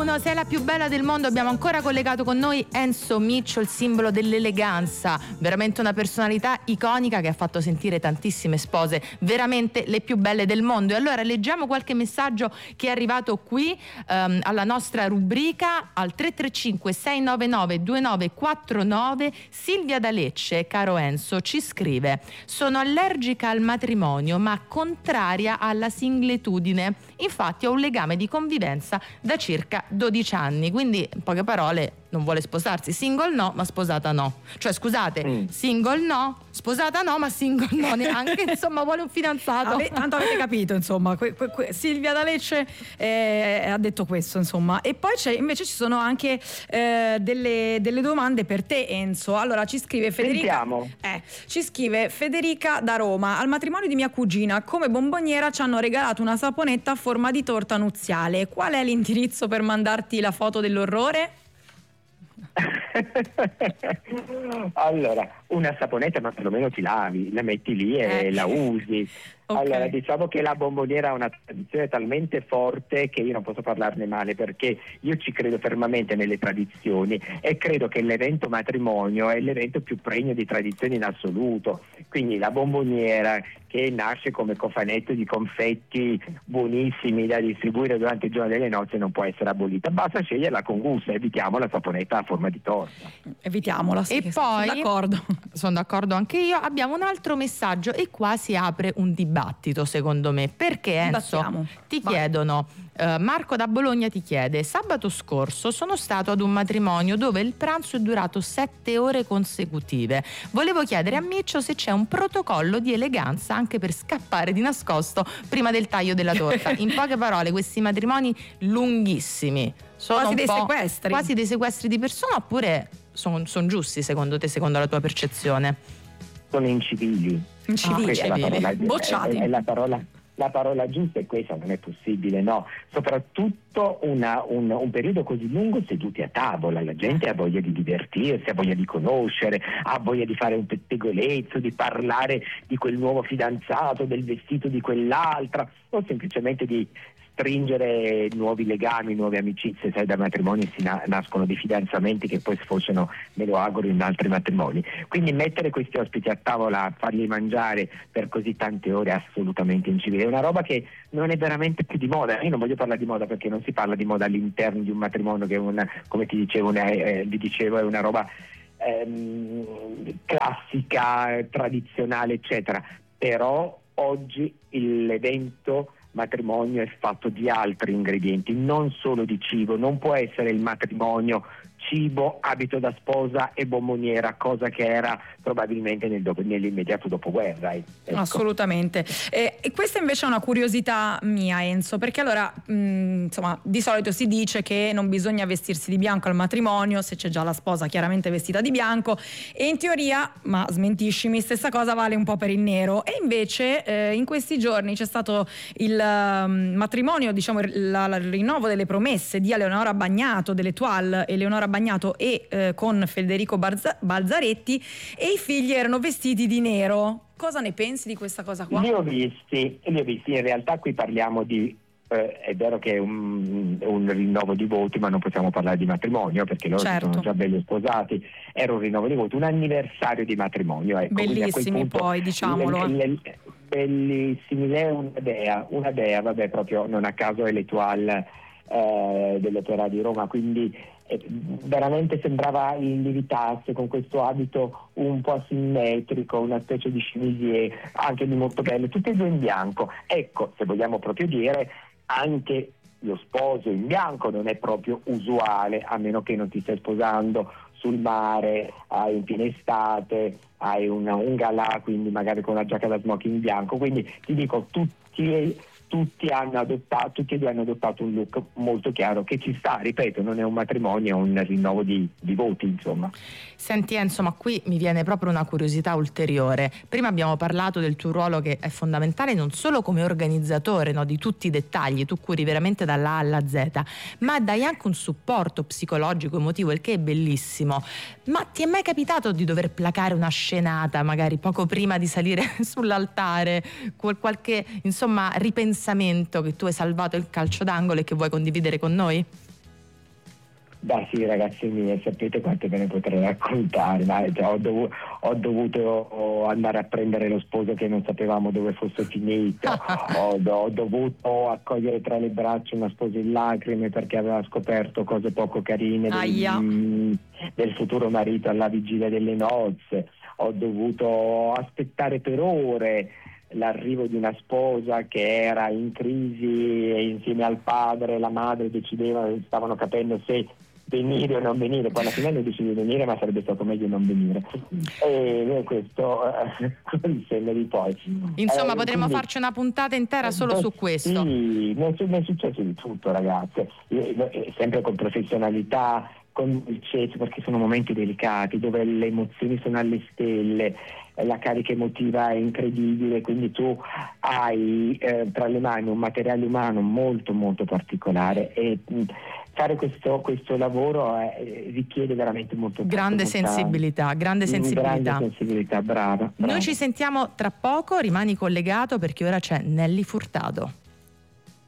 buongiorno, sei la più bella del mondo. Abbiamo ancora collegato con noi Enzo Miccio, il simbolo dell'eleganza, veramente una personalità iconica che ha fatto sentire tantissime spose veramente le più belle del mondo. E allora leggiamo qualche messaggio che è arrivato qui alla nostra rubrica al 335 699 2949. Silvia da Lecce, caro Enzo, ci scrive: sono allergica al matrimonio ma contraria alla singletudine, infatti ho un legame di convivenza da circa 12 anni, quindi in poche parole non vuole sposarsi. Single no, ma sposata no. Cioè scusate, single no, sposata no, ma single no neanche, insomma vuole un fidanzato. Tanto avete capito, insomma, Silvia da Lecce ha detto questo, insomma. E poi invece ci sono anche delle domande per te, Enzo. Allora ci scrive Federica. Ci scrive Federica da Roma: al matrimonio di mia cugina come bomboniera ci hanno regalato una saponetta a forma di torta nuziale. Qual è l'indirizzo per mandarti la foto dell'orrore? Allora, una saponetta, ma perlomeno ti lavi, la metti lì e la usi. Okay. Allora, diciamo che la bomboniera ha una tradizione talmente forte che io non posso parlarne male, perché io ci credo fermamente nelle tradizioni e credo che l'evento matrimonio è l'evento più pregno di tradizioni in assoluto. Quindi la bomboniera, che nasce come cofanetto di confetti buonissimi da distribuire durante il giorno delle nozze, non può essere abolita. Basta sceglierla con gusto, evitiamo la saponetta a forma di torta. Evitiamola, sì. E poi, sono d'accordo anche io, abbiamo un altro messaggio e qua si apre un dibattito, secondo me, perché Enzo, ti chiedono, Marco da Bologna ti chiede: sabato scorso sono stato ad un matrimonio dove il pranzo è durato 7 ore consecutive. Volevo chiedere a Miccio se c'è un protocollo di eleganza anche per scappare di nascosto prima del taglio della torta. In poche parole, questi matrimoni lunghissimi sono quasi dei sequestri di persona, oppure sono giusti secondo te, secondo la tua percezione? Sono incivili. Bocciati. È la parola giusta, è questa, non è possibile, no. Soprattutto un periodo così lungo seduti a tavola, la gente ha voglia di divertirsi, ha voglia di conoscere, ha voglia di fare un pettegolezzo, di parlare di quel nuovo fidanzato, del vestito di quell'altra, o semplicemente di stringere nuovi legami, nuove amicizie. Sai, da matrimoni si nascono dei fidanzamenti che poi sfociano, me lo auguro, in altri matrimoni. Quindi mettere questi ospiti a tavola, farli mangiare per così tante ore, è assolutamente incivile. È una roba che non è veramente più di moda. Io non voglio parlare di moda perché non si parla di moda all'interno di un matrimonio, che è come ti dicevo, vi dicevo, è una roba classica, tradizionale, eccetera. Però oggi l'evento matrimonio è fatto di altri ingredienti, non solo di cibo. Non può essere il matrimonio cibo, abito da sposa e bomboniera, cosa che era probabilmente nell'immediato dopoguerra. Ecco. Assolutamente. E questa invece è una curiosità mia, Enzo, perché allora insomma, di solito si dice che non bisogna vestirsi di bianco al matrimonio se c'è già la sposa chiaramente vestita di bianco, e in teoria, ma smentiscimi, stessa cosa vale un po' per il nero. E invece in questi giorni c'è stato il matrimonio, diciamo il rinnovo delle promesse di Eleonora Bagnato, dell'Etoile Eleonora Bagnato e con Federico Balzaretti, e i figli erano vestiti di nero. Cosa ne pensi di questa cosa qua? Li ho visti. In realtà qui parliamo di è vero che è un rinnovo di voti, ma non possiamo parlare di matrimonio perché loro sono già belli sposati. Era un rinnovo di voti, un anniversario di matrimonio, ecco. Bellissimi, poi diciamolo. Bellissimi, lei è una dea, vabbè, proprio non a caso è l'Etoile dell'Opera di Roma, quindi veramente sembrava lievitasse con questo abito un po' asimmetrico, una specie di chemisier, anche di molto bello, tutti e due in bianco. Ecco, se vogliamo proprio dire, anche lo sposo in bianco non è proprio usuale, a meno che non ti stai sposando sul mare, hai in piena estate, hai un galà, quindi magari con una giacca da smoking bianco. Quindi ti dico, tutti e due hanno adottato un look molto chiaro che ci sta, ripeto, non è un matrimonio, è un rinnovo di voti, insomma. Senti Enzo, ma qui mi viene proprio una curiosità ulteriore. Prima abbiamo parlato del tuo ruolo, che è fondamentale non solo come organizzatore, no, di tutti i dettagli, tu curi veramente dalla A alla Z, ma dai anche un supporto psicologico, emotivo, il che è bellissimo. Ma ti è mai capitato di dover placare una scenata magari poco prima di salire sull'altare, qualche insomma ripensamento che tu hai salvato il calcio d'angolo e che vuoi condividere con noi? Beh sì, ragazzi miei, sapete quante ve ne potrei raccontare, ma ho dovuto andare a prendere lo sposo che non sapevamo dove fosse finito, ho dovuto accogliere tra le braccia una sposa in lacrime perché aveva scoperto cose poco carine del futuro marito alla vigilia delle nozze, ho dovuto aspettare per ore l'arrivo di una sposa che era in crisi e insieme al padre e la madre stavano capendo se venire o non venire, poi alla fine hanno deciso di venire, ma sarebbe stato meglio non venire, e questo il senno di poi. Insomma, potremmo farci una puntata intera solo su questo. Sì, mi è successo di tutto, ragazze, sempre con professionalità, con dolcezza, perché sono momenti delicati dove le emozioni sono alle stelle, la carica emotiva è incredibile, quindi tu hai tra le mani un materiale umano molto molto particolare, e fare questo lavoro richiede veramente molto grande sensibilità. Grande sensibilità, brava. Noi ci sentiamo tra poco, rimani collegato perché ora c'è Nelly Furtado.